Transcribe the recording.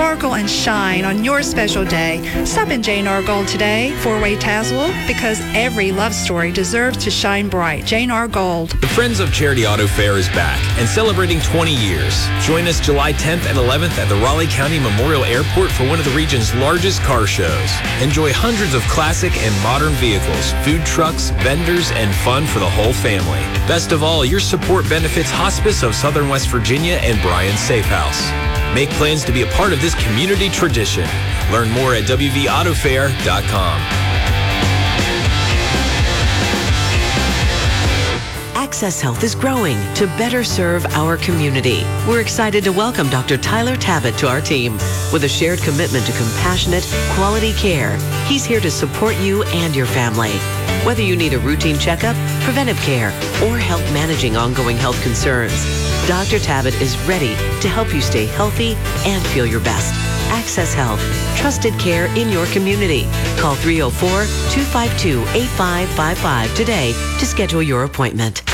sparkle and shine on your special day. Stop in J&R Gold today, four-way Tazewell, because every love story deserves to shine bright. J&R Gold. The Friends of Charity Auto Fair is back and celebrating 20 years. Join us July 10th and 11th at the Raleigh County Memorial Airport for one of the region's largest car shows. Enjoy hundreds of classic and modern vehicles, food trucks, vendors, and fun for the whole family. Best of all, your support benefits Hospice of Southern West Virginia and Bryan Safe House. Make plans to be a part of this community tradition. Learn more at wvautofair.com. Access Health is growing to better serve our community. We're excited to welcome Dr. Tyler Tabbitt to our team. With a shared commitment to compassionate, quality care, he's here to support you and your family. Whether you need a routine checkup, preventive care, or help managing ongoing health concerns, Dr. Tabbitt is ready to help you stay healthy and feel your best. Access Health, trusted care in your community. Call 304-252-8555 today to schedule your appointment.